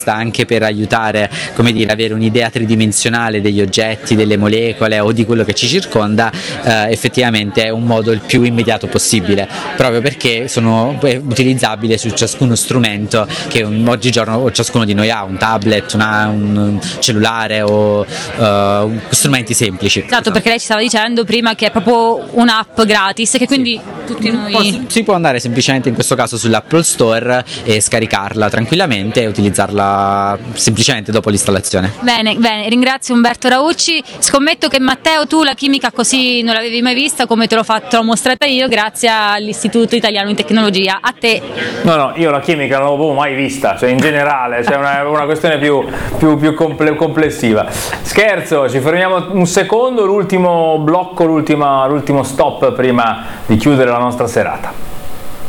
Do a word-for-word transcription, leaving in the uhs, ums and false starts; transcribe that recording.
anche per aiutare, come dire, avere un'idea tridimensionale degli oggetti, delle molecole o di quello che ci circonda, eh, effettivamente è un modo il più immediato possibile, proprio perché sono utilizzabili su ciascuno strumento che oggigiorno ciascuno di noi ha, un tablet, una, un cellulare o uh, strumenti semplici. Esatto, perché lei ci stava dicendo prima che è proprio un'app gratis che quindi sì, tutti noi... Si può andare semplicemente in questo caso sull'Apple Store e scaricarla tranquillamente e utilizzarla semplicemente dopo l'installazione. Bene, bene, ringrazio Umberto Raucci. Scommetto che Matteo tu la chimica così non l'avevi mai vista come te l'ho fatto, l'ho mostrata io grazie all'Istituto Italiano di Tecnologia. A te? No, no, io la chimica non l'avevo mai vista, cioè in generale, cioè una, una questione più, più, più comple- complessiva. Scherzo, ci fermiamo un secondo, l'ultimo blocco, l'ultima, l'ultimo stop prima di chiudere la nostra serata.